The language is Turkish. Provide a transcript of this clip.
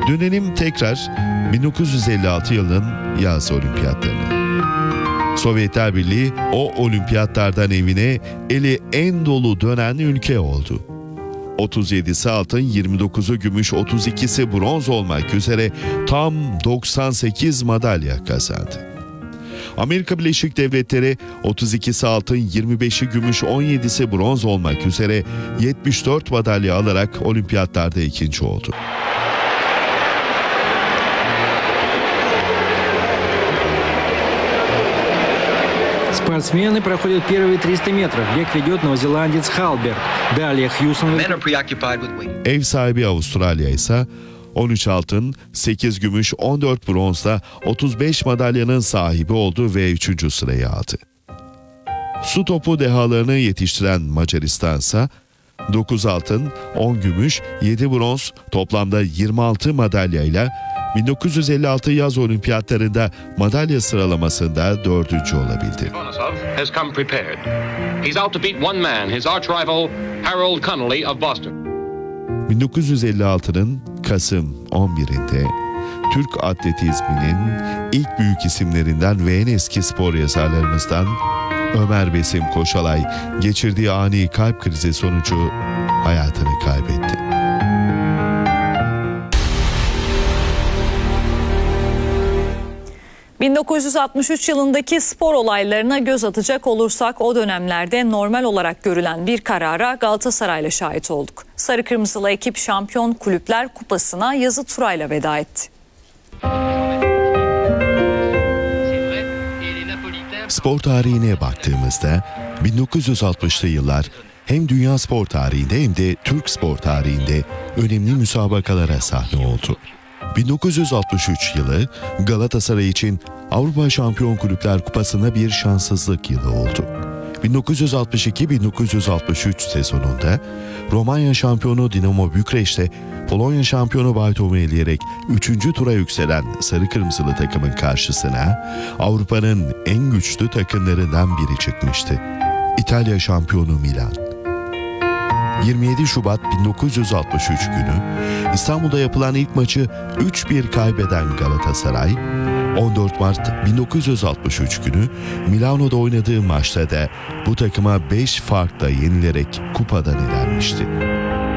Dönelim tekrar 1956 yılının yaz olimpiyatlarına. Sovyetler Birliği o olimpiyatlardan evine eli en dolu dönen ülke oldu. 37'si altın, 29'u gümüş, 32'si bronz olmak üzere tam 98 madalya kazandı. Amerika Birleşik Devletleri 32'si altın, 25'i gümüş, 17'si bronz olmak üzere 74 madalya alarak olimpiyatlarda ikinci oldu. Спортсмены проходят первые 300 метров. Бег ведет новозеландец Халберг. Далее Хьюсон. Ev sahibi Avustralya ise 13 altın, 8 gümüş, 14 bronzla 35 madalyanın sahibi oldu ve 3. sırayı aldı. Su topu dehalarını yetiştiren Macaristan ise 9 altın, 10 gümüş, 7 bronz, toplamda 26 madalyayla 1956 yaz olimpiyatlarında madalya sıralamasında 4. olabildi. Has come prepared. He's out to beat one man, his arch rival Harold Connolly of Boston. 1956'nın Kasım 11'inde Türk atletizminin ilk büyük isimlerinden ve en eski spor yazarlarımızdan Ömer Besim Koşalay geçirdiği ani kalp krizi sonucu hayatını kaybetti. ...1963 yılındaki spor olaylarına göz atacak olursak o dönemlerde normal olarak görülen bir karara Galatasaray'la şahit olduk. Sarı Kırmızılı ekip Şampiyon Kulüpler Kupası'na yazı turayla veda etti. Spor tarihine baktığımızda 1960'lı yıllar hem dünya spor tarihinde hem de Türk spor tarihinde önemli müsabakalara sahne oldu. 1963 yılı Galatasaray için Avrupa Şampiyon Kulüpler Kupası'na bir şanssızlık yılı oldu. 1962-1963 sezonunda Romanya şampiyonu Dinamo Bükreş'te Polonya şampiyonu Baytom'u eleyerek 3. tura yükselen Sarı Kırmızılı takımın karşısına Avrupa'nın en güçlü takımlarından biri çıkmıştı. İtalya şampiyonu Milan. 27 Şubat 1963 günü İstanbul'da yapılan ilk maçı 3-1 kaybeden Galatasaray, 14 Mart 1963 günü Milano'da oynadığı maçta da bu takıma 5 farkla yenilerek kupadan elenmişti.